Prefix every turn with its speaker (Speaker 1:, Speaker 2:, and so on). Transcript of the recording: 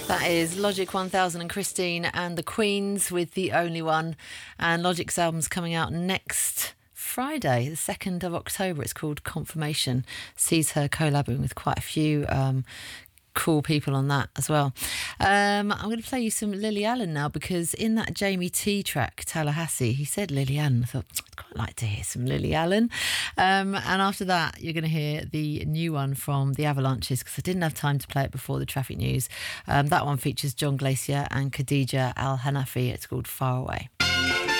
Speaker 1: That is Logic 1000 and Christine and the Queens with The Only One. And Logic's album's coming out next Friday, the 2nd of October. It's called Confirmation. Sees her collabing with quite a few cool people on that as well. I'm going to play you some Lily Allen now, because in that Jamie T track, Tallahassee, he said Lily Allen. I thought, I'd quite like to hear some Lily Allen. And after that, you're going to hear the new one from the Avalanches, because I didn't have time to play it before the traffic news. That one features John Glacier and Khadija Al Hanafi. It's called Far Away.